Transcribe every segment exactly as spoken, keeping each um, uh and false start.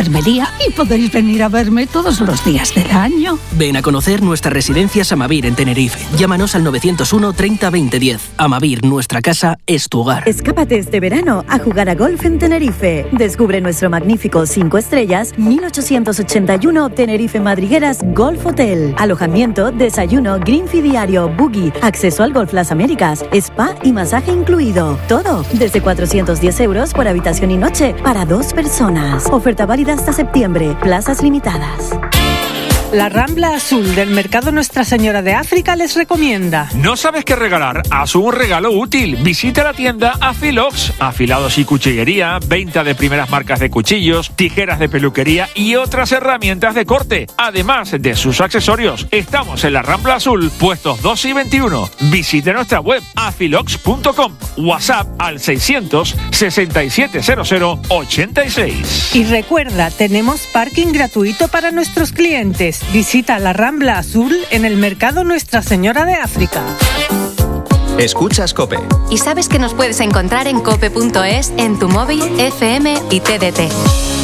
enfermería y podéis venir a verme todos los días del año. Ven a conocer nuestras residencias Amavir en Tenerife. Llámanos al novecientos uno treinta veinte diez. Amavir, nuestra casa es tu hogar. Escápate este verano a jugar a golf en Tenerife. Descubre nuestro magnífico cinco estrellas mil ochocientos ochenta y uno Tenerife Madrigueras Golf Hotel. Alojamiento, desayuno, green fee diario, buggy, acceso al Golf Las Américas, spa y masaje incluido. Todo desde cuatrocientos diez euros por habitación y noche para dos personas. Oferta válida hasta septiembre. Plazas limitadas. La Rambla Azul del Mercado Nuestra Señora de África les recomienda. ¿No sabes qué regalar? Haz un regalo útil. Visita la tienda Afilox. Afilados y cuchillería, venta de primeras marcas de cuchillos, tijeras de peluquería y otras herramientas de corte. Además de sus accesorios. Estamos en la Rambla Azul, puestos dos y veintiuno. Visite nuestra web afilox punto com. WhatsApp al seiscientos sesenta y siete cero cero ochenta y seis. Y recuerda, tenemos parking gratuito para nuestros clientes. Visita la Rambla Azul en el Mercado Nuestra Señora de África. Escuchas COPE. Y sabes que nos puedes encontrar en cope punto es, en tu móvil, F M y T D T.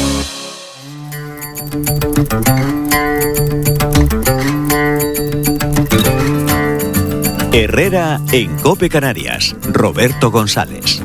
Herrera en COPE Canarias. Roberto González.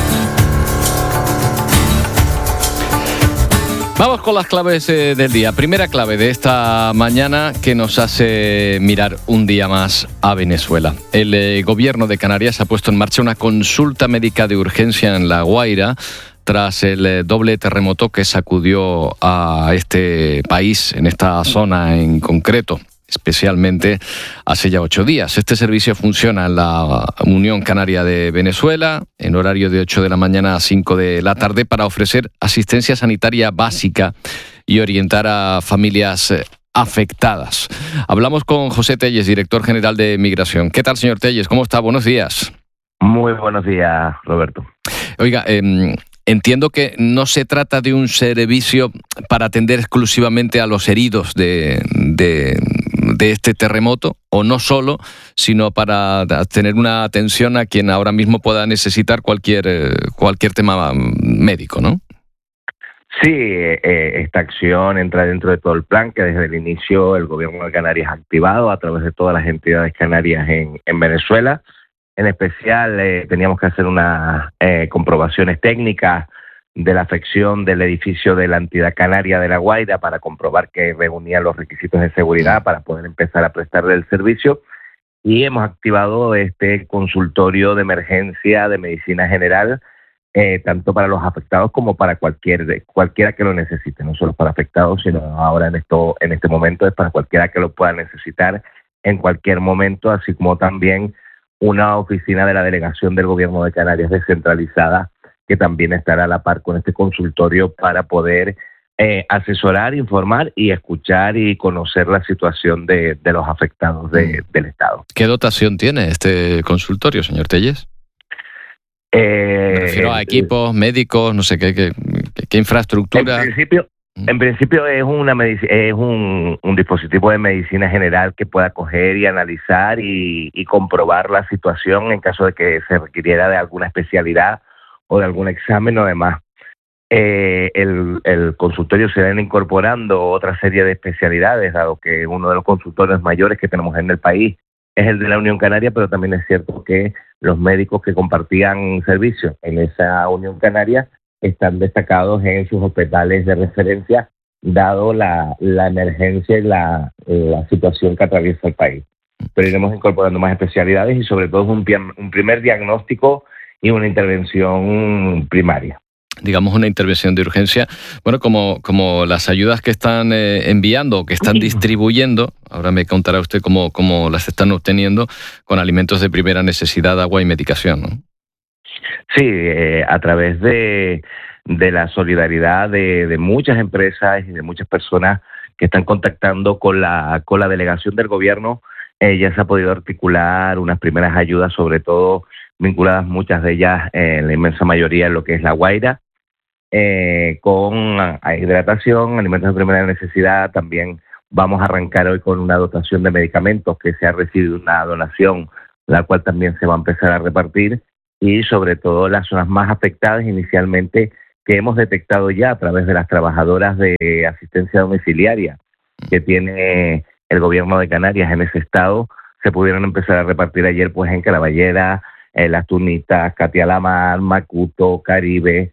Vamos con las claves eh, del día. Primera clave de esta mañana que nos hace mirar un día más a Venezuela. El eh, gobierno de Canarias ha puesto en marcha una consulta médica de urgencia en La Guaira tras el eh, doble terremoto que sacudió a este país, en esta zona en concreto, especialmente hace ya ocho días. Este servicio funciona en la Unión Canaria de Venezuela, en horario de ocho de la mañana a cinco de la tarde, para ofrecer asistencia sanitaria básica y orientar a familias afectadas. Hablamos con José Telles, director general de Migración. ¿Qué tal, señor Telles? ¿Cómo está? Buenos días. Muy buenos días, Roberto. Oiga, eh, entiendo que no se trata de un servicio para atender exclusivamente a los heridos de... de de este terremoto, o no solo, sino para tener una atención a quien ahora mismo pueda necesitar cualquier, cualquier tema médico, ¿no? Sí, eh, esta acción entra dentro de todo el plan que desde el inicio el gobierno de Canarias ha activado a través de todas las entidades canarias en, en Venezuela. En especial eh, teníamos que hacer unas eh, comprobaciones técnicas de la afección del edificio de la entidad canaria de La Guaira para comprobar que reunía los requisitos de seguridad para poder empezar a prestarle el servicio, y hemos activado este consultorio de emergencia de medicina general eh, tanto para los afectados como para cualquier cualquiera que lo necesite, no solo para afectados, sino ahora en esto en este momento es para cualquiera que lo pueda necesitar en cualquier momento, así como también una oficina de la delegación del gobierno de Canarias descentralizada que también estará a la par con este consultorio para poder eh, asesorar, informar y escuchar y conocer la situación de, de los afectados de, del Estado. ¿Qué dotación tiene este consultorio, señor Telles? Eh, Me refiero a equipos, médicos, no sé qué, qué, qué, qué infraestructura. En principio, en principio es, una medic- es un, un dispositivo de medicina general que pueda coger y analizar y, y comprobar la situación en caso de que se requiriera de alguna especialidad o de algún examen o demás. Eh, el, el consultorio se van incorporando otra serie de especialidades, dado que uno de los consultorios mayores que tenemos en el país es el de la Unión Canaria, pero también es cierto que los médicos que compartían servicios en esa Unión Canaria están destacados en sus hospitales de referencia, dado la, la emergencia y la, la situación que atraviesa el país. Pero iremos incorporando más especialidades y sobre todo un, un primer diagnóstico y una intervención primaria. Digamos una intervención de urgencia. Bueno, como, como las ayudas que están eh, enviando, que están distribuyendo, ahora me contará usted cómo, cómo las están obteniendo, con alimentos de primera necesidad, agua y medicación, ¿no? Sí, eh, a través de, de la solidaridad de, de muchas empresas y de muchas personas que están contactando con la, con la delegación del gobierno, eh, ya se ha podido articular unas primeras ayudas, sobre todo vinculadas muchas de ellas, en eh, la inmensa mayoría, en lo que es La Guaira, eh, con a, a hidratación, alimentos de primera necesidad. También vamos a arrancar hoy con una dotación de medicamentos que se ha recibido una donación, la cual también se va a empezar a repartir, y sobre todo las zonas más afectadas inicialmente que hemos detectado ya a través de las trabajadoras de asistencia domiciliaria que tiene el gobierno de Canarias en ese estado, se pudieron empezar a repartir ayer pues en Caraballera, en Las Tunitas, Catialamar, Macuto, Caribe.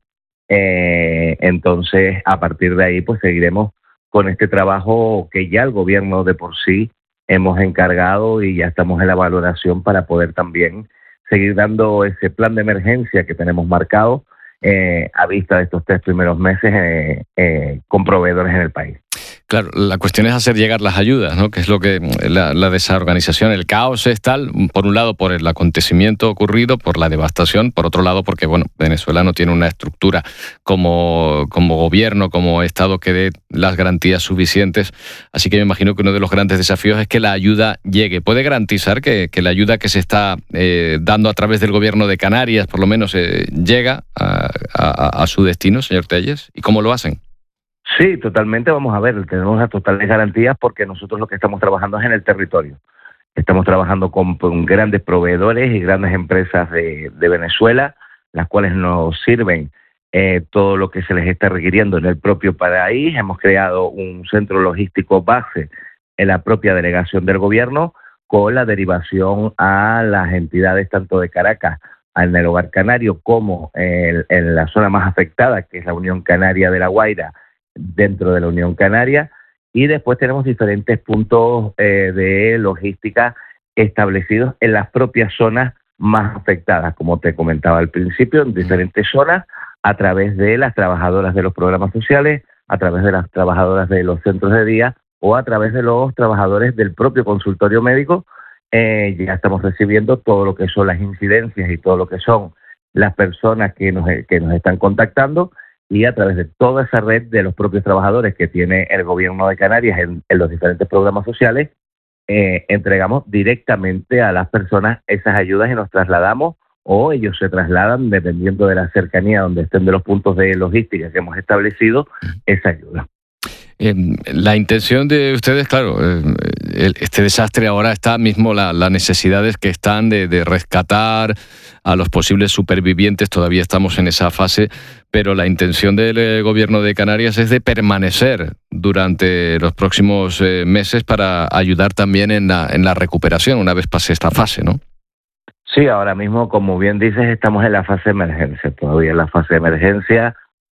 Eh, entonces, a partir de ahí, pues seguiremos con este trabajo que ya el gobierno de por sí hemos encargado y ya estamos en la valoración para poder también seguir dando ese plan de emergencia que tenemos marcado eh, a vista de estos tres primeros meses eh, eh, con proveedores en el país. Claro, la cuestión es hacer llegar las ayudas, ¿no? Que es lo que la, la desorganización, el caos es tal, por un lado por el acontecimiento ocurrido, por la devastación, por otro lado porque, bueno, Venezuela no tiene una estructura como, como gobierno, como Estado que dé las garantías suficientes, así que me imagino que uno de los grandes desafíos es que la ayuda llegue. ¿Puede garantizar que, que la ayuda que se está eh, dando a través del gobierno de Canarias, por lo menos, eh, llega a, a, a su destino, señor Telles? ¿Y cómo lo hacen? Sí, totalmente. Vamos a ver, tenemos las totales garantías porque nosotros lo que estamos trabajando es en el territorio. Estamos trabajando con, con grandes proveedores y grandes empresas de, de Venezuela, las cuales nos sirven eh, todo lo que se les está requiriendo en el propio país. Hemos creado un centro logístico base en la propia delegación del gobierno con la derivación a las entidades tanto de Caracas, en el Hogar Canario, como en, en la zona más afectada, que es la Unión Canaria de La Guaira, dentro de la Unión Canaria, y después tenemos diferentes puntos eh, de logística establecidos en las propias zonas más afectadas, como te comentaba al principio, en diferentes zonas, a través de las trabajadoras de los programas sociales, a través de las trabajadoras de los centros de día o a través de los trabajadores del propio consultorio médico. Eh, ya estamos recibiendo todo lo que son las incidencias y todo lo que son las personas que nos, que nos están contactando, y a través de toda esa red de los propios trabajadores que tiene el gobierno de Canarias en, en los diferentes programas sociales, eh, entregamos directamente a las personas esas ayudas y nos trasladamos, o ellos se trasladan, dependiendo de la cercanía donde estén de los puntos de logística que hemos establecido, esa ayuda. Eh, la intención de ustedes, claro, eh, este desastre ahora está mismo, la, las necesidades que están de, de rescatar a los posibles supervivientes, todavía estamos en esa fase, pero la intención del eh, gobierno de Canarias es de permanecer durante los próximos eh, meses para ayudar también en la, en la recuperación una vez pase esta fase, ¿no? Sí, ahora mismo, como bien dices, estamos en la fase de emergencia, todavía en la fase de emergencia.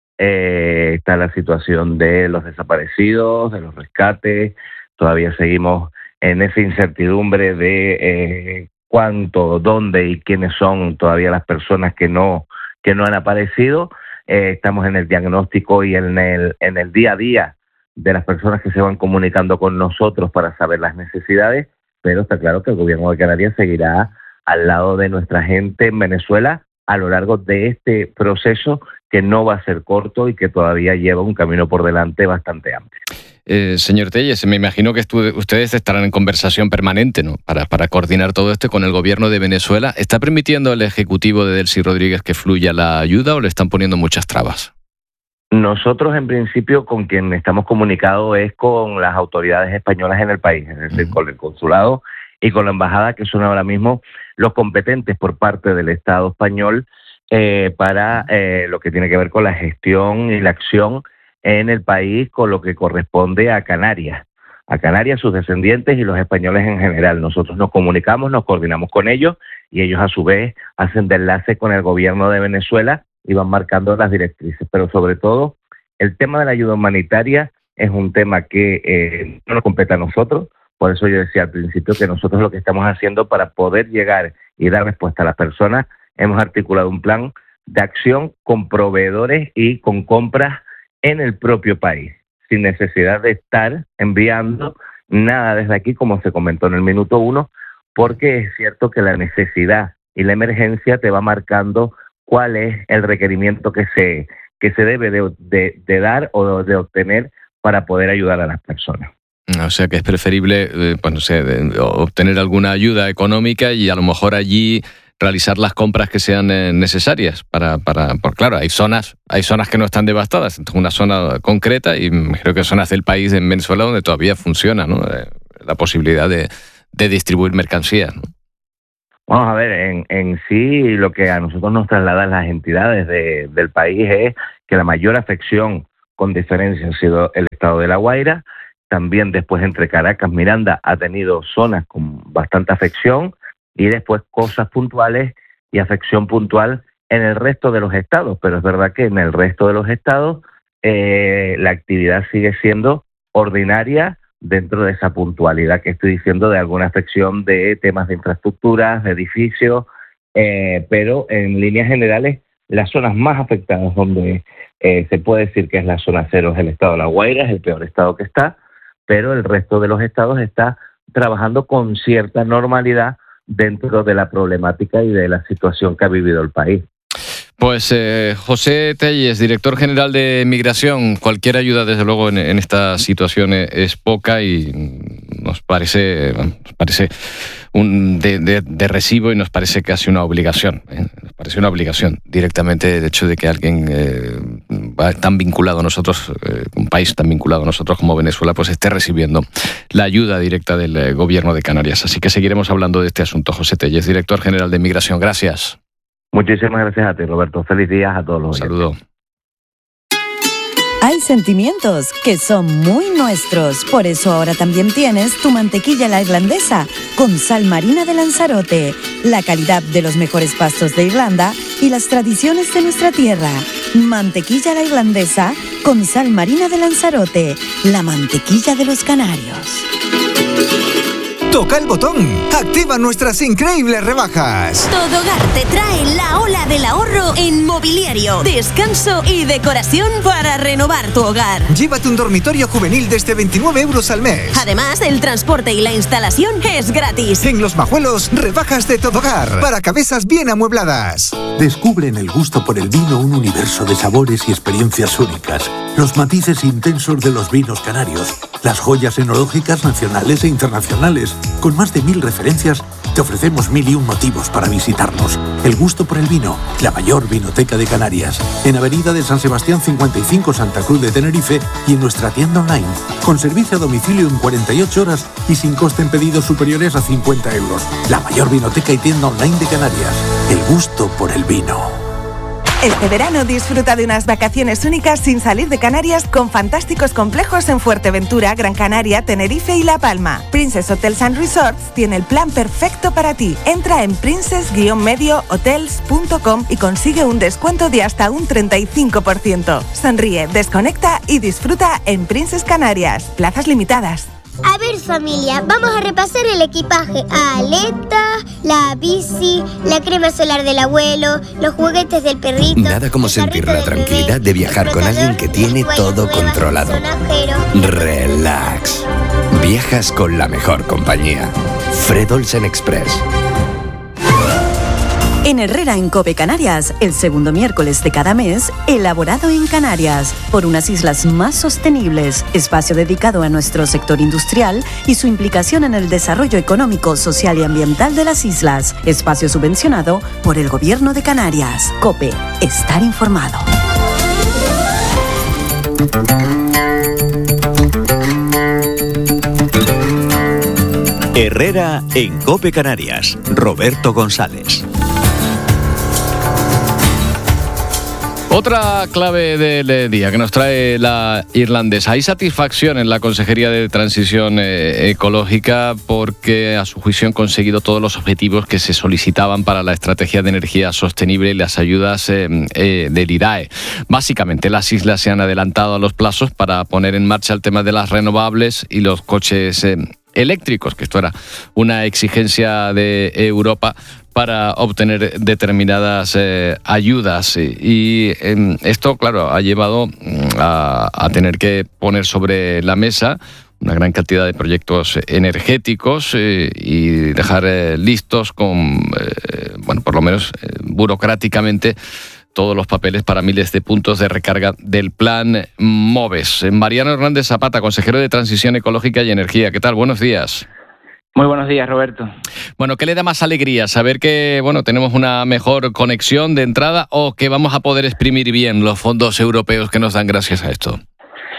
Eh, está la situación de los desaparecidos, de los rescates. Todavía seguimos en esa incertidumbre de eh, cuánto, dónde y quiénes son todavía las personas que no que no han aparecido. Eh, estamos en el diagnóstico y en el en el día a día de las personas que se van comunicando con nosotros para saber las necesidades, pero está claro que el gobierno de Canarias seguirá al lado de nuestra gente en Venezuela a lo largo de este proceso, que no va a ser corto y que todavía lleva un camino por delante bastante amplio. Eh, señor Telles, me imagino que estu- ustedes estarán en conversación permanente, ¿no?, para, para coordinar todo esto con el gobierno de Venezuela. ¿Está permitiendo el ejecutivo de Delcy Rodríguez que fluya la ayuda o le están poniendo muchas trabas? Nosotros, en principio, con quien estamos comunicados es con las autoridades españolas en el país, es decir, con el consulado y con la embajada, que son ahora mismo los competentes por parte del Estado español eh, para eh, lo que tiene que ver con la gestión y la acción en el país, con lo que corresponde a Canarias, a Canarias, sus descendientes y los españoles en general. Nosotros nos comunicamos, nos coordinamos con ellos y ellos a su vez hacen de enlace con el gobierno de Venezuela y van marcando las directrices. Pero sobre todo, el tema de la ayuda humanitaria es un tema que eh, no nos compete a nosotros. Por eso yo decía al principio que nosotros lo que estamos haciendo para poder llegar y dar respuesta a las personas, hemos articulado un plan de acción con proveedores y con compras en el propio país, sin necesidad de estar enviando nada desde aquí, como se comentó en el minuto uno, porque es cierto que la necesidad y la emergencia te va marcando cuál es el requerimiento que se, que se debe de, de, de dar o de obtener para poder ayudar a las personas. O sea que es preferible eh, pues no sé, de, obtener alguna ayuda económica y a lo mejor allí realizar las compras que sean eh, necesarias para, para, porque claro, hay zonas, hay zonas que no están devastadas, entonces una zona concreta y creo que zonas del país en Venezuela donde todavía funciona, ¿no?, eh, la posibilidad de, de distribuir mercancías, ¿no? Vamos a ver, en, en sí lo que a nosotros nos trasladan las entidades de, del país es que la mayor afección, con diferencia, ha sido el estado de La Guaira. También después entre Caracas, Miranda ha tenido zonas con bastante afección y después cosas puntuales y afección puntual en el resto de los estados. Pero es verdad que en el resto de los estados eh, la actividad sigue siendo ordinaria dentro de esa puntualidad que estoy diciendo de alguna afección de temas de infraestructuras, de edificios, eh, pero en líneas generales las zonas más afectadas donde eh, se puede decir que es la zona cero es el estado de La Guaira, es el peor estado que está, pero el resto de los estados está trabajando con cierta normalidad dentro de la problemática y de la situación que ha vivido el país. Pues eh, José Telles, director general de Migración, cualquier ayuda desde luego en, en esta situación es poca y nos parece, nos parece un de, de, de recibo y nos parece casi una obligación, ¿eh? Nos parece una obligación directamente el hecho de que alguien eh, tan vinculado a nosotros, eh, un país tan vinculado a nosotros como Venezuela, pues esté recibiendo la ayuda directa del eh, gobierno de Canarias. Así que seguiremos hablando de este asunto. José Telles, director general de Migración, gracias. Muchísimas gracias a ti, Roberto. Feliz día a todos los oyentes. Saludos. Hay sentimientos que son muy nuestros, por eso ahora también tienes tu mantequilla la irlandesa con sal marina de Lanzarote, la calidad de los mejores pastos de Irlanda y las tradiciones de nuestra tierra. Mantequilla la irlandesa con sal marina de Lanzarote, la mantequilla de los canarios. Toca el botón, activa nuestras increíbles rebajas. Todogar te trae la ola del ahorro en mobiliario, descanso y decoración para renovar tu hogar. Llévate un dormitorio juvenil desde veintinueve euros al mes. Además, el transporte y la instalación es gratis. En Los Majuelos, rebajas de Todogar para cabezas bien amuebladas. Descubre en el gusto por el vino un universo de sabores y experiencias únicas. Los matices intensos de los vinos canarios, las joyas enológicas nacionales e internacionales. Con más de mil referencias, te ofrecemos mil y un motivos para visitarnos. El gusto por el vino, la mayor vinoteca de Canarias. En Avenida de San Sebastián cincuenta y cinco, Santa Cruz de Tenerife, y en nuestra tienda online, con servicio a domicilio en cuarenta y ocho horas y sin coste en pedidos superiores a cincuenta euros. La mayor vinoteca y tienda online de Canarias. El gusto por el vino. Este verano disfruta de unas vacaciones únicas sin salir de Canarias con fantásticos complejos en Fuerteventura, Gran Canaria, Tenerife y La Palma. Princess Hotels and Resorts tiene el plan perfecto para ti. Entra en princess guion medio hotels punto com y consigue un descuento de hasta un treinta y cinco por ciento. Sonríe, desconecta y disfruta en Princess Canarias. Plazas limitadas. A ver, familia, vamos a repasar el equipaje. Aleta, la bici, la crema solar del abuelo, los juguetes del perrito. Nada como sentir la tranquilidad de viajar con alguien que tiene todo controlado. Relax. Viajas con la mejor compañía. Fred Olsen Express. En Herrera en Cope Canarias, el segundo miércoles de cada mes, elaborado en Canarias, por unas islas más sostenibles, espacio dedicado a nuestro sector industrial y su implicación en el desarrollo económico, social y ambiental de las islas, espacio subvencionado por el Gobierno de Canarias. Cope, estar informado. Herrera en Cope Canarias, Roberto González. Otra clave del día que nos trae la irlandesa. Hay satisfacción en la Consejería de Transición eh, Ecológica porque a su juicio han conseguido todos los objetivos que se solicitaban para la estrategia de energía sostenible y las ayudas eh, eh, del I R A E. Básicamente las islas se han adelantado a los plazos para poner en marcha el tema de las renovables y los coches eh, eléctricos, que esto era una exigencia de Europa para obtener determinadas eh, ayudas. Y eh, esto, claro, ha llevado a, a tener que poner sobre la mesa una gran cantidad de proyectos energéticos eh, y dejar eh, listos con, eh, bueno, por lo menos eh, burocráticamente, todos los papeles para miles de puntos de recarga del plan MOVES. Mariano Hernández Zapata, consejero de Transición Ecológica y Energía. ¿Qué tal? Buenos días. Muy buenos días, Roberto. Bueno, ¿qué le da más alegría? ¿Saber que bueno tenemos una mejor conexión de entrada o que vamos a poder exprimir bien los fondos europeos que nos dan gracias a esto?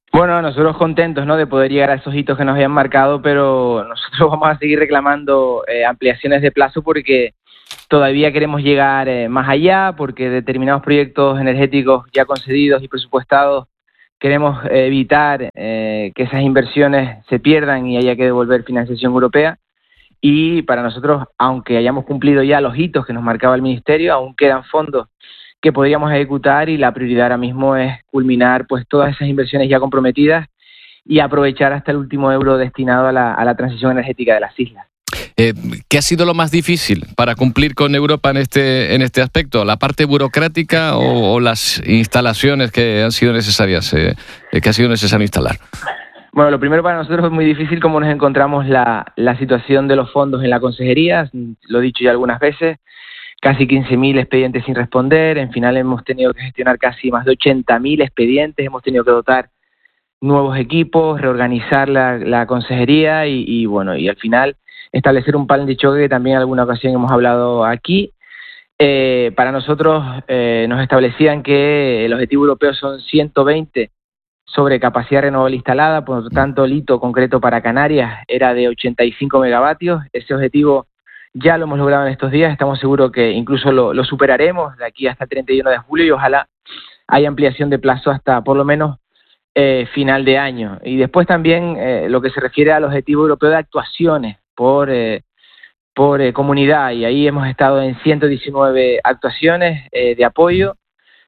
Bueno, nosotros contentos, ¿no?, de poder llegar a esos hitos que nos habían marcado, pero nosotros vamos a seguir reclamando eh, ampliaciones de plazo porque todavía queremos llegar eh, más allá, porque determinados proyectos energéticos ya concedidos y presupuestados queremos eh, evitar eh, que esas inversiones se pierdan y haya que devolver financiación europea. Y para nosotros, aunque hayamos cumplido ya los hitos que nos marcaba el Ministerio, aún quedan fondos que podríamos ejecutar y la prioridad ahora mismo es culminar pues todas esas inversiones ya comprometidas y aprovechar hasta el último euro destinado a la, a la transición energética de las islas. Eh, ¿Qué ha sido lo más difícil para cumplir con Europa en este en este aspecto? ¿La parte burocrática o, o las instalaciones que han sido necesarias, eh, que ha sido necesario instalar? Bueno, lo primero para nosotros es muy difícil cómo nos encontramos la, la situación de los fondos en la consejería, lo he dicho ya algunas veces, casi quince mil expedientes sin responder, en final hemos tenido que gestionar casi más de ochenta mil expedientes, hemos tenido que dotar nuevos equipos, reorganizar la, la consejería y, y bueno, y al final establecer un plan de choque que también en alguna ocasión hemos hablado aquí. Eh, para nosotros eh, nos establecían que el objetivo europeo son ciento veinte sobre capacidad renovable instalada, por lo tanto el hito concreto para Canarias era de ochenta y cinco megavatios, ese objetivo ya lo hemos logrado en estos días, estamos seguros que incluso lo, lo superaremos de aquí hasta el treinta y uno de julio y ojalá haya ampliación de plazo hasta por lo menos eh, final de año. Y después también eh, lo que se refiere al objetivo europeo de actuaciones por, eh, por eh, comunidad, y ahí hemos estado en ciento diecinueve actuaciones eh, de apoyo.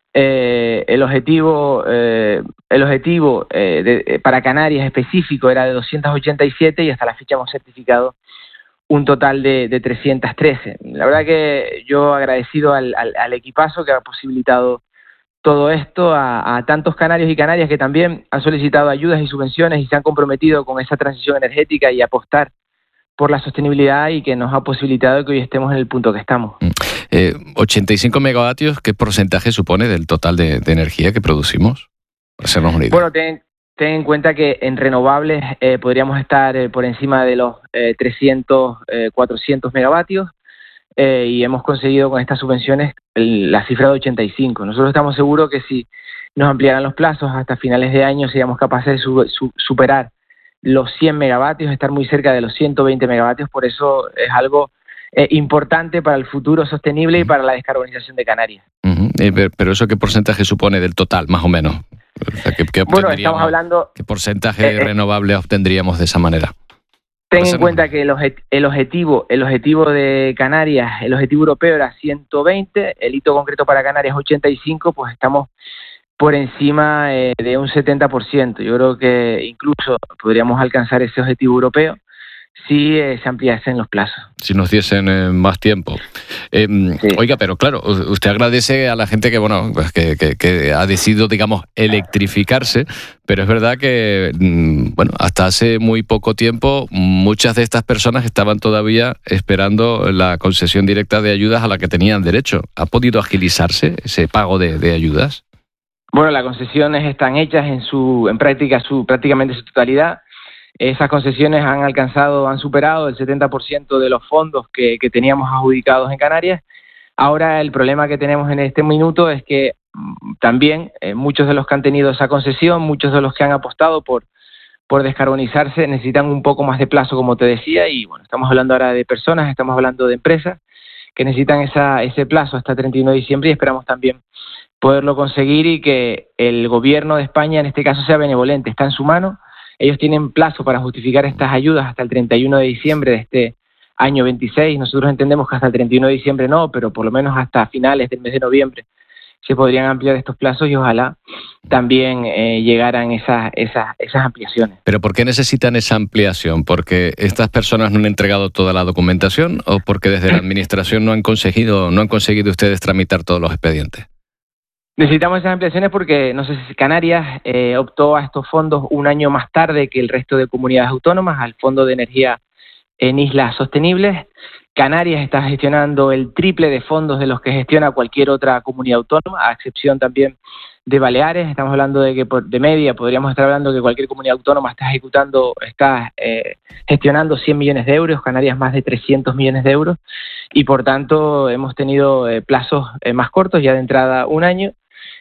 Eh, el objetivo eh, el objetivo eh, de, eh, para Canarias específico era de doscientos ochenta y siete y hasta la fecha hemos certificado un total de, de trescientos trece. La verdad que yo agradecido al, al, al equipazo que ha posibilitado todo esto, a, a tantos canarios y canarias que también han solicitado ayudas y subvenciones y se han comprometido con esa transición energética y apostar por la sostenibilidad y que nos ha posibilitado que hoy estemos en el punto que estamos. Eh, ochenta y cinco megavatios, ¿qué porcentaje supone del total de, de energía que producimos? Para hacernos una idea. Bueno, ten, ten en cuenta que en renovables eh, podríamos estar eh, por encima de los eh, trescientos, eh, cuatrocientos megavatios eh, y hemos conseguido con estas subvenciones el, la cifra de ochenta y cinco. Nosotros estamos seguros que si nos ampliaran los plazos hasta finales de año seríamos capaces de su, su, superar los cien megavatios, estar muy cerca de los ciento veinte megavatios, por eso es algo eh, importante para el futuro sostenible y para la descarbonización de Canarias. Uh-huh. Eh, pero ¿eso qué porcentaje supone del total, más o menos? O sea, ¿qué, qué bueno, estamos hablando... ¿Qué porcentaje eh, renovable obtendríamos de esa manera? Ten en cuenta que el, objet, el objetivo el objetivo de Canarias, el objetivo europeo era ciento veinte, el hito concreto para Canarias ochenta y cinco, pues estamos por encima eh, de un setenta por ciento. Yo creo que incluso podríamos alcanzar ese objetivo europeo si eh, se ampliasen los plazos. Si nos diesen eh, más tiempo. Eh, sí. Oiga, pero claro, usted agradece a la gente que, bueno, pues que, que, que ha decidido, digamos, electrificarse, pero es verdad que, bueno, hasta hace muy poco tiempo muchas de estas personas estaban todavía esperando la concesión directa de ayudas a la que tenían derecho. ¿Ha podido agilizarse ese pago de, de ayudas? Bueno, las concesiones están hechas en su en práctica su prácticamente su totalidad. Esas concesiones han alcanzado, han superado el setenta por ciento de los fondos que, que teníamos adjudicados en Canarias. Ahora el problema que tenemos en este minuto es que también eh, muchos de los que han tenido esa concesión, muchos de los que han apostado por, por descarbonizarse necesitan un poco más de plazo, como te decía, y bueno, estamos hablando ahora de personas, estamos hablando de empresas que necesitan esa, ese plazo hasta el treinta y uno de diciembre y esperamos también poderlo conseguir y que el gobierno de España en este caso sea benevolente, está en su mano. Ellos tienen plazo para justificar estas ayudas hasta el treinta y uno de diciembre de este año veintiséis. Nosotros entendemos que hasta el treinta y uno de diciembre no, pero por lo menos hasta finales del mes de noviembre se podrían ampliar estos plazos y ojalá también eh, llegaran esas, esas, esas ampliaciones. ¿Pero por qué necesitan esa ampliación? ¿Porque estas personas no han entregado toda la documentación o porque desde la administración no han conseguido, no han conseguido ustedes tramitar todos los expedientes? Necesitamos esas ampliaciones porque, no sé si Canarias eh, optó a estos fondos un año más tarde que el resto de comunidades autónomas, al Fondo de Energía en Islas Sostenibles. Canarias está gestionando el triple de fondos de los que gestiona cualquier otra comunidad autónoma, a excepción también de Baleares. Estamos hablando de que por, de media podríamos estar hablando que cualquier comunidad autónoma está ejecutando, está eh, gestionando cien millones de euros, Canarias más de trescientos millones de euros, y por tanto hemos tenido eh, plazos eh, más cortos, ya de entrada un año.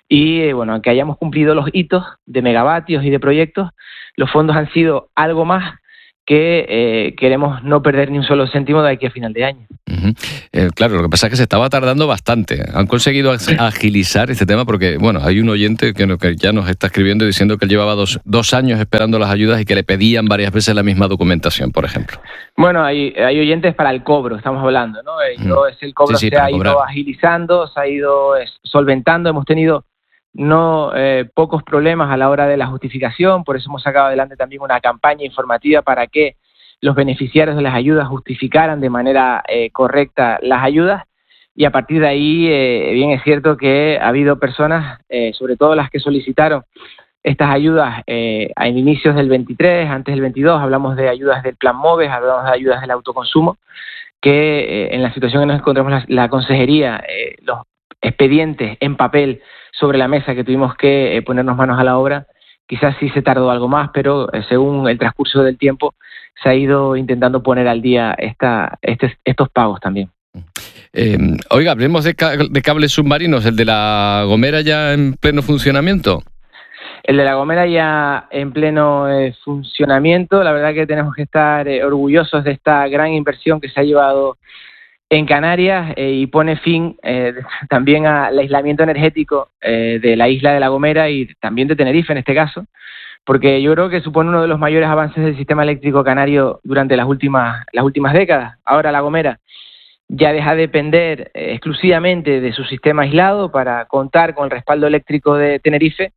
y eh, bueno, aunque hayamos cumplido los hitos de megavatios y de proyectos, los fondos han sido algo más que eh, queremos no perder ni un solo céntimo de aquí a final de año. Uh-huh. Eh, claro, lo que pasa es que se estaba tardando bastante. Han conseguido agilizar este tema porque, bueno, hay un oyente que, que ya nos está escribiendo diciendo que él llevaba dos, dos años esperando las ayudas y que le pedían varias veces la misma documentación, por ejemplo. Bueno, hay, hay oyentes para el cobro, estamos hablando, ¿no? Uh-huh. Es el cobro sí, sí, se ha ido cobrar. agilizando, se ha ido solventando, hemos tenido no eh, pocos problemas a la hora de la justificación, por eso hemos sacado adelante también una campaña informativa para que los beneficiarios de las ayudas justificaran de manera eh, correcta las ayudas, y a partir de ahí, eh, bien es cierto que ha habido personas, eh, sobre todo las que solicitaron estas ayudas eh, a inicios del veintitrés, antes del veintidós, hablamos de ayudas del Plan MOVES, hablamos de ayudas del autoconsumo, que eh, en la situación en que nos encontramos la, la consejería, eh, los expedientes en papel sobre la mesa que tuvimos que eh, ponernos manos a la obra, quizás sí se tardó algo más, pero eh, según el transcurso del tiempo se ha ido intentando poner al día esta, este, estos pagos también. Eh, oiga, hablemos de, ca- de cables submarinos, el de La Gomera ya en pleno funcionamiento. El de La Gomera ya en pleno eh, funcionamiento, la verdad que tenemos que estar eh, orgullosos de esta gran inversión que se ha llevado en Canarias eh, y pone fin eh, también al aislamiento energético eh, de la isla de La Gomera y también de Tenerife en este caso, porque yo creo que supone uno de los mayores avances del sistema eléctrico canario durante las últimas, las últimas décadas. Ahora La Gomera ya deja de depender eh, exclusivamente de su sistema aislado para contar con el respaldo eléctrico de Tenerife.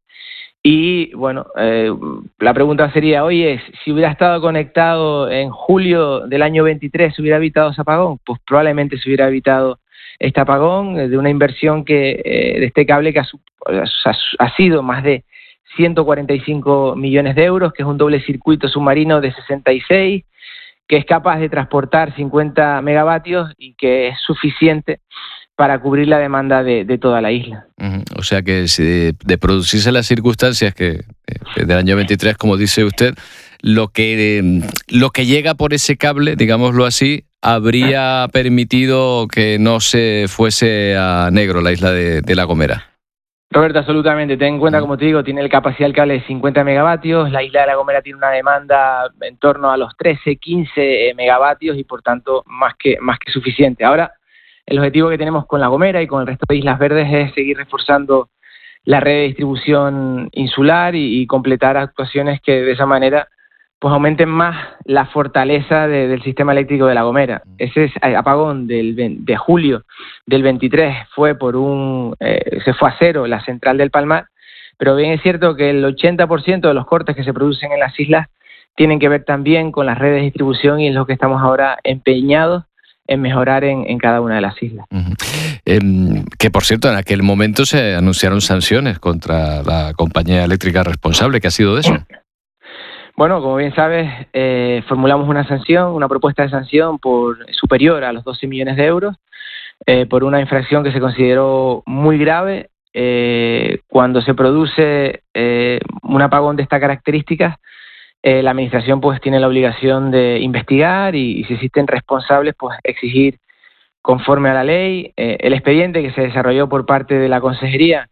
Y bueno, eh, la pregunta sería, oye, si hubiera estado conectado en julio del año veintitrés, ¿se hubiera evitado ese apagón? Pues probablemente se hubiera evitado este apagón de una inversión que eh, de este cable que ha, ha, ha sido más de ciento cuarenta y cinco millones de euros, que es un doble circuito submarino de sesenta y seis, que es capaz de transportar cincuenta megavatios y que es suficiente para cubrir la demanda de, de toda la isla. Uh-huh. O sea que si de, de producirse las circunstancias que, que del año veintitrés, como dice usted, lo que, lo que llega por ese cable, digámoslo así, habría permitido que no se fuese a negro la isla de, de La Gomera. Roberto, absolutamente. Ten en cuenta, como te digo, tiene el capacidad del cable de cincuenta megavatios, la isla de La Gomera tiene una demanda en torno a los trece, quince megavatios y por tanto más que, más que suficiente. Ahora, el objetivo que tenemos con La Gomera y con el resto de Islas Verdes es seguir reforzando la red de distribución insular y, y completar actuaciones que de esa manera pues aumenten más la fortaleza de, del sistema eléctrico de La Gomera. Ese apagón del, de julio del veintitrés fue por un eh, se fue a cero la central del Palmar, pero bien es cierto que el ochenta por ciento de los cortes que se producen en las islas tienen que ver también con las redes de distribución y es lo que estamos ahora empeñados en mejorar en, en cada una de las islas. Uh-huh. Eh, que, por cierto, en aquel momento se anunciaron sanciones contra la compañía eléctrica responsable. ¿Qué ha sido de eso? Bueno, como bien sabes, eh, formulamos una sanción, una propuesta de sanción por superior a los doce millones de euros eh, por una infracción que se consideró muy grave. Eh, cuando se produce eh, un apagón de estas características, Eh, la administración pues tiene la obligación de investigar y, y si existen responsables pues exigir conforme a la ley. Eh, el expediente que se desarrolló por parte de la consejería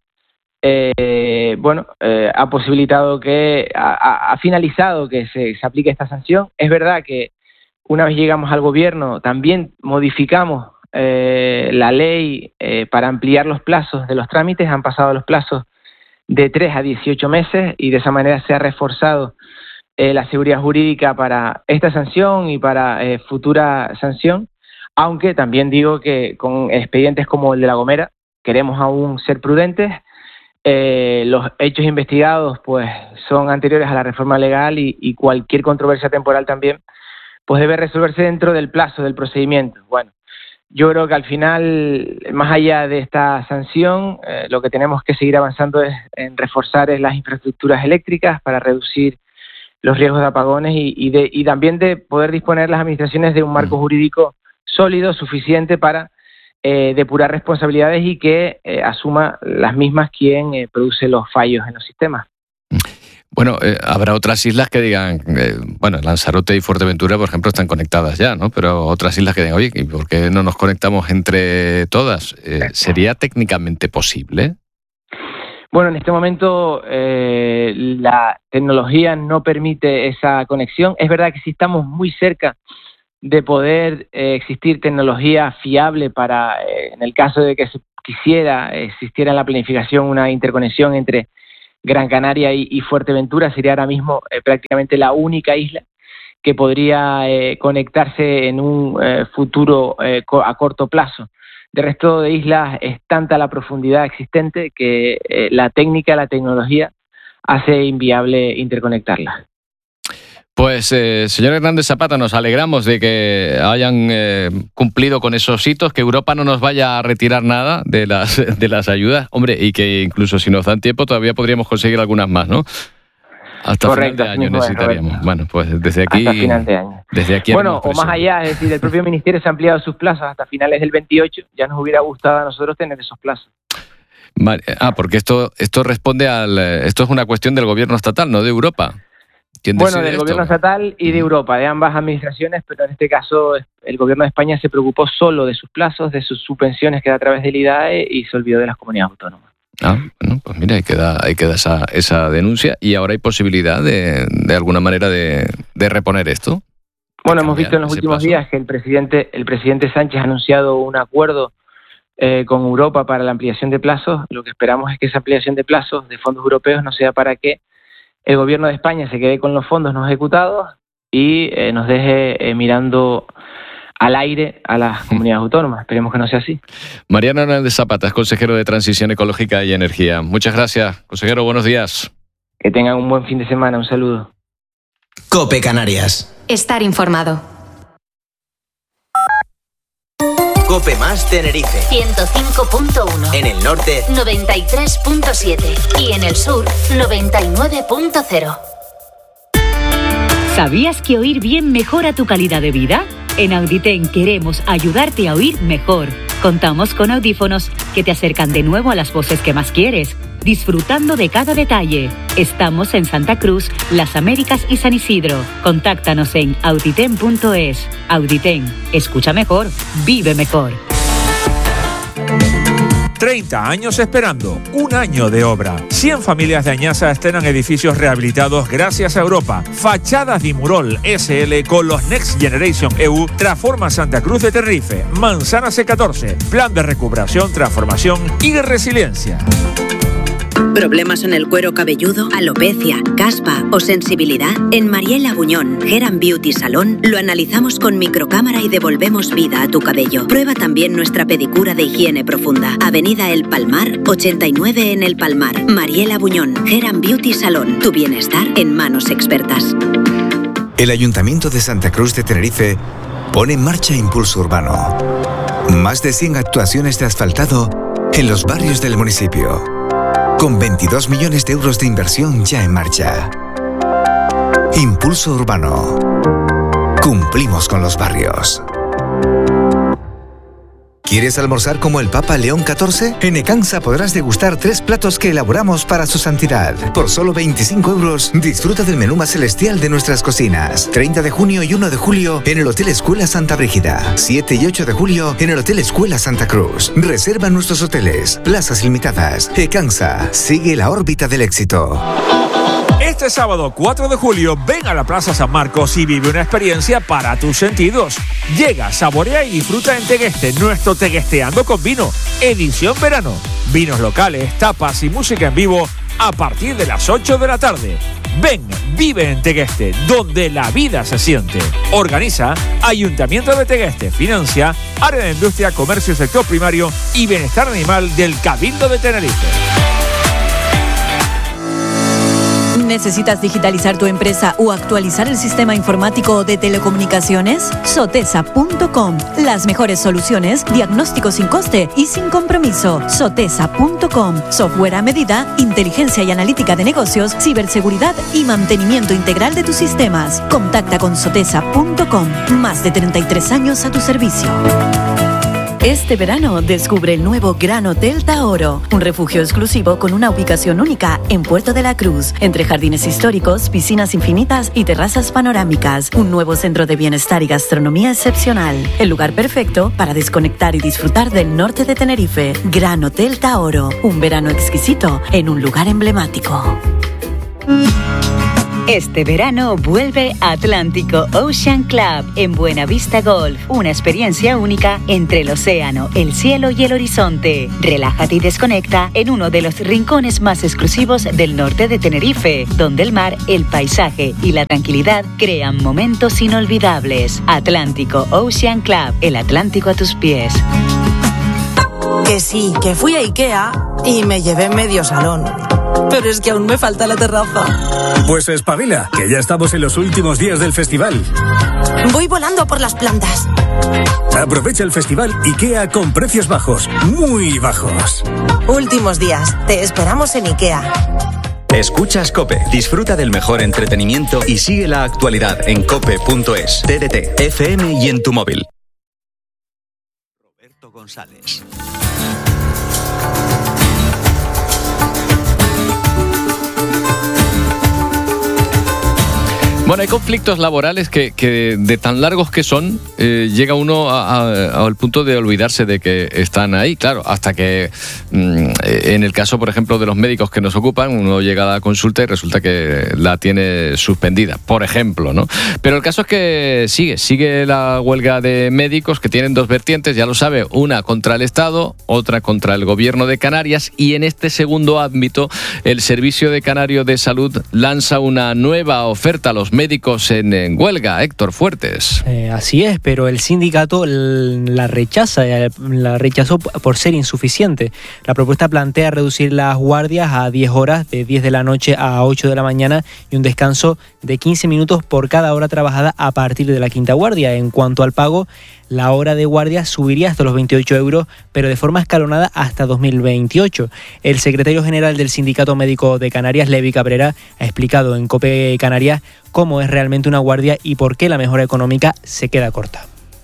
eh, bueno eh, ha posibilitado que ha, ha finalizado que se, se aplique esta sanción. Es verdad que una vez llegamos al gobierno también modificamos eh, la ley eh, para ampliar los plazos de los trámites. Han pasado los plazos de tres a dieciocho meses y de esa manera se ha reforzado Eh, la seguridad jurídica para esta sanción y para eh, futura sanción, aunque también digo que con expedientes como el de La Gomera queremos aún ser prudentes. Eh, los hechos investigados pues son anteriores a la reforma legal y, y cualquier controversia temporal también pues debe resolverse dentro del plazo del procedimiento. Bueno, yo creo que al final, más allá de esta sanción, eh, lo que tenemos que seguir avanzando es en reforzar es las infraestructuras eléctricas para reducir los riesgos de apagones y, y, de, y también de poder disponer las administraciones de un marco jurídico sólido, suficiente para eh, depurar responsabilidades y que eh, asuma las mismas quien eh, produce los fallos en los sistemas. Bueno, eh, habrá otras islas que digan, eh, bueno, Lanzarote y Fuerteventura, por ejemplo, están conectadas ya, ¿no? Pero otras islas que digan, oye, ¿y por qué no nos conectamos entre todas? Eh, ¿Sería técnicamente posible? Bueno, en este momento eh, la tecnología no permite esa conexión. Es verdad que sí estamos muy cerca de poder eh, existir tecnología fiable para, eh, en el caso de que se quisiera, existiera en la planificación una interconexión entre Gran Canaria y, y Fuerteventura, sería ahora mismo eh, prácticamente la única isla que podría eh, conectarse en un eh, futuro eh, a corto plazo. De resto de islas es tanta la profundidad existente que eh, la técnica, la tecnología hace inviable interconectarlas. Pues, eh, señor Hernández Zapata, nos alegramos de que hayan eh, cumplido con esos hitos, que Europa no nos vaya a retirar nada de las, de las ayudas. Hombre, y que incluso si nos dan tiempo todavía podríamos conseguir algunas más, ¿no? Hasta Correcto, final de año mismo es, necesitaríamos. Roberto. Bueno, pues desde aquí... Hasta final de año. Desde aquí bueno, o más allá, es decir, el propio Ministerio se ha ampliado sus plazos hasta finales del veintiocho. Ya nos hubiera gustado a nosotros tener esos plazos. Ah, porque esto, esto responde al... Esto es una cuestión del gobierno estatal, no de Europa. Bueno, del gobierno estatal y de Europa, de ambas administraciones, pero en este caso el gobierno de España se preocupó solo de sus plazos, de sus subvenciones que da a través del I D A E y se olvidó de las comunidades autónomas. Ah, bueno, pues mira, ahí queda, ahí queda esa, esa denuncia y ahora hay posibilidad de, de alguna manera de, de reponer esto. Bueno, hemos visto en los últimos plazo. días que el presidente, el presidente Sánchez ha anunciado un acuerdo eh, con Europa para la ampliación de plazos. Lo que esperamos es que esa ampliación de plazos de fondos europeos no sea para que el gobierno de España se quede con los fondos no ejecutados y eh, nos deje eh, mirando al aire a las comunidades autónomas. Esperemos que no sea así. Mariano Hernández Zapata es consejero de Transición Ecológica y Energía. Muchas gracias, consejero. Buenos días. Que tengan un buen fin de semana. Un saludo. COPE Canarias. Estar informado. COPE más Tenerife. ciento cinco punto uno. En el norte, noventa y tres punto siete. Y en el sur, noventa y nueve punto cero. ¿Sabías que oír bien mejora tu calidad de vida? En Auditen queremos ayudarte a oír mejor. Contamos con audífonos que te acercan de nuevo a las voces que más quieres, disfrutando de cada detalle. Estamos en Santa Cruz, Las Américas y San Isidro. Contáctanos en auditen punto es. Auditen, escucha mejor, vive mejor. treinta años esperando, un año de obra. cien familias de Añaza estrenan edificios rehabilitados gracias a Europa. Fachadas Dimurol S L con los Next Generation E U transforma Santa Cruz de Tenerife. Manzana C catorce, plan de recuperación, transformación y resiliencia. ¿Problemas en el cuero cabelludo, alopecia, caspa o sensibilidad? En Mariela Buñón, Hair and Beauty Salón, lo analizamos con microcámara y devolvemos vida a tu cabello. Prueba también nuestra pedicura de higiene profunda. Avenida El Palmar, ochenta y nueve en El Palmar. Mariela Buñón, Hair and Beauty Salón. Tu bienestar en manos expertas. El Ayuntamiento de Santa Cruz de Tenerife pone en marcha Impulso Urbano. Más de cien actuaciones de asfaltado en los barrios del municipio, con veintidós millones de euros de inversión ya en marcha. Impulso Urbano. Cumplimos con los barrios. ¿Quieres almorzar como el Papa León catorce? En Ecansa podrás degustar tres platos que elaboramos para su santidad. Por solo veinticinco euros, disfruta del menú más celestial de nuestras cocinas. treinta de junio y uno de julio en el Hotel Escuela Santa Brígida. siete y ocho de julio en el Hotel Escuela Santa Cruz. Reserva nuestros hoteles. Plazas limitadas. Ecansa. Sigue la órbita del éxito. Este sábado cuatro de julio ven a la Plaza San Marcos y vive una experiencia para tus sentidos. Llega, saborea y disfruta en Tegueste, nuestro Teguesteando con Vino, edición verano. Vinos locales, tapas y música en vivo a partir de las ocho de la tarde. Ven, vive en Tegueste, donde la vida se siente. Organiza Ayuntamiento de Tegueste, financia Área de Industria, Comercio, Sector Primario y Bienestar Animal del Cabildo de Tenerife. ¿Necesitas digitalizar tu empresa o actualizar el sistema informático de telecomunicaciones? Sotesa punto com. Las mejores soluciones, diagnóstico sin coste y sin compromiso. Sotesa punto com. Software a medida, inteligencia y analítica de negocios, ciberseguridad y mantenimiento integral de tus sistemas. Contacta con Sotesa punto com. Más de treinta y tres años a tu servicio. Este verano descubre el nuevo Gran Hotel Taoro, un refugio exclusivo con una ubicación única en Puerto de la Cruz, entre jardines históricos, piscinas infinitas y terrazas panorámicas. Un nuevo centro de bienestar y gastronomía excepcional. El lugar perfecto para desconectar y disfrutar del norte de Tenerife. Gran Hotel Taoro, un verano exquisito en un lugar emblemático. Este verano vuelve Atlántico Ocean Club en Buenavista Golf. Una experiencia única entre el océano, el cielo y el horizonte. Relájate y desconecta en uno de los rincones más exclusivos del norte de Tenerife, donde el mar, el paisaje y la tranquilidad crean momentos inolvidables. Atlántico Ocean Club, el Atlántico a tus pies. Que sí, que fui a Ikea y me llevé medio salón. Pero es que aún me falta la terraza. Pues espabila, que ya estamos en los últimos días del festival. Voy volando por las plantas. Aprovecha el festival IKEA con precios bajos, muy bajos. Últimos días, te esperamos en Ikea. Escuchas COPE, disfruta del mejor entretenimiento y sigue la actualidad en cope punto es, T D T, F M y en tu móvil. Roberto González. Bueno, hay conflictos laborales que, que de tan largos que son, eh, llega uno al punto de olvidarse de que están ahí. Claro, hasta que mmm, en el caso, por ejemplo, de los médicos que nos ocupan, uno llega a la consulta y resulta que la tiene suspendida, por ejemplo, ¿no? Pero el caso es que sigue, sigue la huelga de médicos, que tienen dos vertientes, ya lo sabe, una contra el Estado, otra contra el Gobierno de Canarias, y en este segundo ámbito, el Servicio de Canario de Salud lanza una nueva oferta a los médicos en, en huelga. Héctor Fuertes. Eh, así es, pero el sindicato la rechaza, la rechazó por ser insuficiente. La propuesta plantea reducir las guardias a diez horas, de diez de la noche a ocho de la mañana, y un descanso de quince minutos por cada hora trabajada a partir de la quinta guardia. En cuanto al pago, la hora de guardia subiría hasta los veintiocho euros, pero de forma escalonada hasta dos mil veintiocho. El secretario general del Sindicato Médico de Canarias, Levi Cabrera, ha explicado en COPE Canarias cómo es realmente una guardia y por qué la mejora económica se queda corta.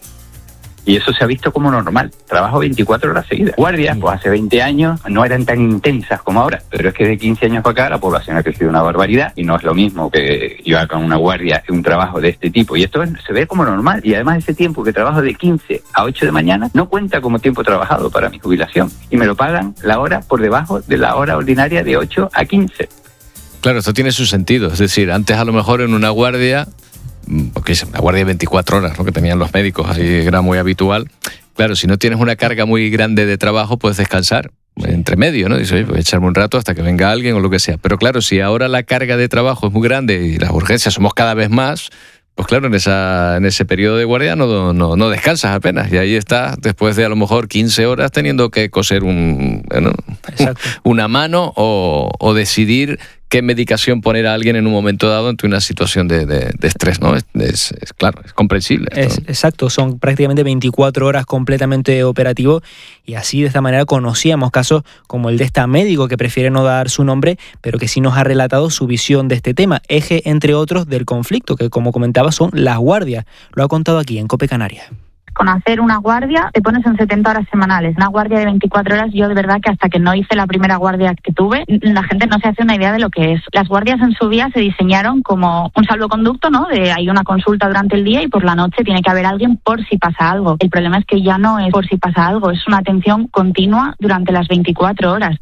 Y eso se ha visto como normal. Trabajo veinticuatro horas seguidas. Guardias, pues hace veinte años no eran tan intensas como ahora, pero es que de quince años para acá la población ha crecido una barbaridad y no es lo mismo que yo haga una guardia un trabajo de este tipo. Y esto se ve como normal. Y además ese tiempo que trabajo de quince a ocho de mañana no cuenta como tiempo trabajado para mi jubilación. Y me lo pagan la hora por debajo de la hora ordinaria de ocho a quince. Claro, esto tiene su sentido. Es decir, antes a lo mejor en una guardia, porque es una guardia de veinticuatro horas, ¿no?, que tenían los médicos, ahí era muy habitual. Claro, si no tienes una carga muy grande de trabajo, puedes descansar entre medio, ¿no? Dices, oye, voy a echarme un rato hasta que venga alguien o lo que sea. Pero claro, si ahora la carga de trabajo es muy grande y las urgencias somos cada vez más, pues claro, en esa en ese periodo de guardia no, no, no descansas apenas. Y ahí estás, después de a lo mejor quince horas, teniendo que coser un, ¿no?, una mano o, o decidir qué medicación poner a alguien en un momento dado ante una situación de, de, de estrés, ¿no? Es, es, es claro, es comprensible. Es, exacto, son prácticamente veinticuatro horas completamente operativo, y así de esta manera conocíamos casos como el de esta médico que prefiere no dar su nombre, pero que sí nos ha relatado su visión de este tema, eje entre otros del conflicto, que como comentaba son las guardias. Lo ha contado aquí en COPE Canarias. Con hacer una guardia te pones en setenta horas semanales. Una guardia de veinticuatro horas, yo de verdad que hasta que no hice la primera guardia que tuve, la gente no se hace una idea de lo que es. Las guardias en su día se diseñaron como un salvoconducto, ¿no? De hay una consulta durante el día y por la noche tiene que haber alguien por si pasa algo. El problema es que ya no es por si pasa algo, es una atención continua durante las veinticuatro horas.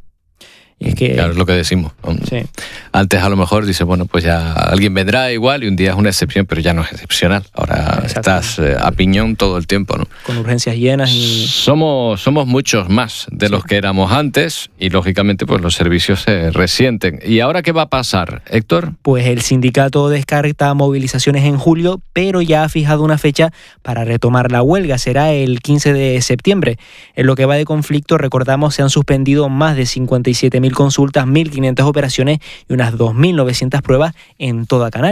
Es que, claro, es lo que decimos. Sí. Antes a lo mejor dice, bueno, pues ya alguien vendrá igual y un día es una excepción, pero ya no es excepcional. Ahora estás eh, a piñón todo el tiempo, ¿no? Con urgencias llenas y... Somos, somos muchos más de sí. los que éramos antes y lógicamente pues los servicios se resienten. ¿Y ahora qué va a pasar, Héctor? Pues el sindicato descarta movilizaciones en julio, pero ya ha fijado una fecha para retomar la huelga. Será el quince de septiembre. En lo que va de conflicto, recordamos, se han suspendido más de cincuenta y siete mil consultas, mil quinientas operaciones y unas dos mil novecientas pruebas en toda Canarias.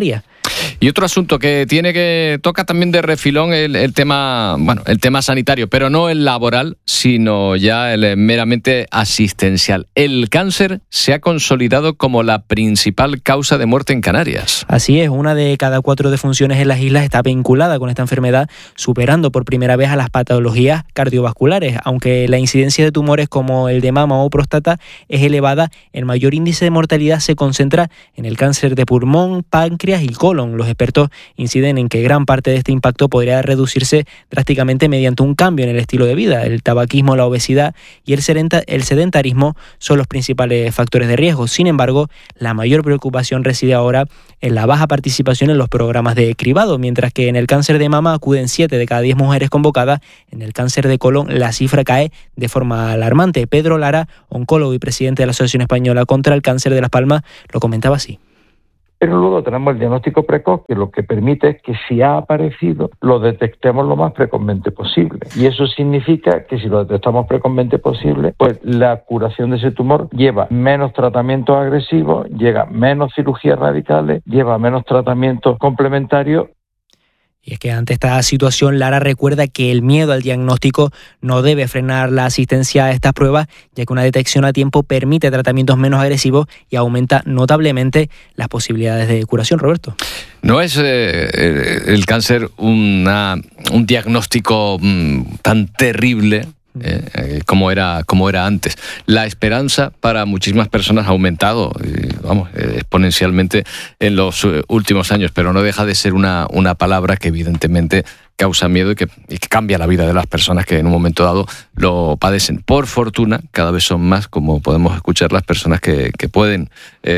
Y otro asunto que tiene que toca también de refilón el, el tema, bueno, el tema sanitario, pero no el laboral, sino ya el meramente asistencial. El cáncer se ha consolidado como la principal causa de muerte en Canarias. Así es, una de cada cuatro defunciones en las islas está vinculada con esta enfermedad, superando por primera vez a las patologías cardiovasculares. Aunque la incidencia de tumores como el de mama o próstata es elevada, el mayor índice de mortalidad se concentra en el cáncer de pulmón, páncreas y colon. Los expertos inciden en que gran parte de este impacto podría reducirse drásticamente mediante un cambio en el estilo de vida. El tabaquismo, la obesidad y el sedentarismo son los principales factores de riesgo. Sin embargo, la mayor preocupación reside ahora en la baja participación en los programas de cribado, mientras que en el cáncer de mama acuden siete de cada diez mujeres convocadas. En el cáncer de colon la cifra cae de forma alarmante. Pedro Lara, oncólogo y presidente de la Asociación Española contra el Cáncer de Las Palmas, lo comentaba así. Pero luego tenemos el diagnóstico precoz, que lo que permite es que si ha aparecido, lo detectemos lo más precozmente posible. Y eso significa que si lo detectamos precozmente posible, pues la curación de ese tumor lleva menos tratamientos agresivos, llega menos cirugías radicales, lleva menos tratamientos complementarios. Y es que ante esta situación, Lara recuerda que el miedo al diagnóstico no debe frenar la asistencia a estas pruebas, ya que una detección a tiempo permite tratamientos menos agresivos y aumenta notablemente las posibilidades de curación. Roberto. No es eh, el cáncer una, un diagnóstico mmm, tan terrible Eh, como era como era antes. La esperanza para muchísimas personas ha aumentado, eh, vamos, eh, exponencialmente en los eh, últimos años, pero no deja de ser una, una palabra que evidentemente causa miedo y que, y que cambia la vida de las personas que en un momento dado lo padecen. Por fortuna, cada vez son más, como podemos escuchar, las personas que, que pueden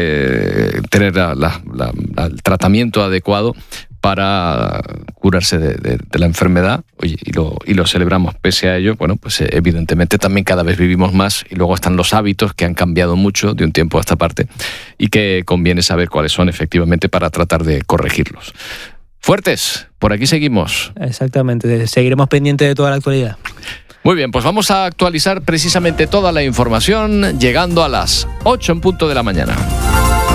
eh, tener la, la, la, el tratamiento adecuado para curarse de, de, de la enfermedad. Oye, y lo, y lo celebramos. Pese a ello, bueno, pues evidentemente también cada vez vivimos más, y luego están los hábitos que han cambiado mucho de un tiempo a esta parte y que conviene saber cuáles son efectivamente para tratar de corregirlos. Fuertes, por aquí seguimos. Exactamente, seguiremos pendientes de toda la actualidad. Muy bien, pues vamos a actualizar precisamente toda la información llegando a las ocho en punto de la mañana.